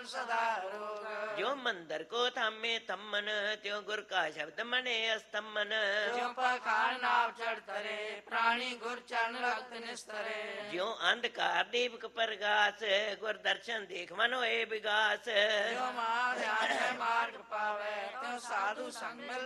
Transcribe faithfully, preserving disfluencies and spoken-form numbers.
ਮਨ ਸਦਾ ਰੋਗ। ਜੋ ਮੰਦਰ ਕੋ ਥਾਮੇ ਤਮਨ ਤਿਉ ਗੁਰ ਕਾ ਸ਼ਬਦ ਮਨੇ ਅਸਤਮਨ। ਜੋ ਪਖਾਨ ਨਾਵ ਚੜ ਤਰੇ ਪ੍ਰਾਣੀ ਗੁਰ ਚਰਨ ਰਖਤ ਨਿਸਤਰੇ। ਜਿਉ ਅੰਧਕਾਰ ਦੀਪਕ ਪ੍ਰਗਾਸ ਗੁਰ ਦਰਸ਼ਨ ਦੇਖ ਮਨ ਹੋਏ ਵਿਗਾਸ। ਜੋ ਮਾਰ ਧਿਆਨ ਮਾਰਗ ਪਾਵੇ ਤਿਉ ਸਾਧੂ ਸੰਗ ਮਿਲ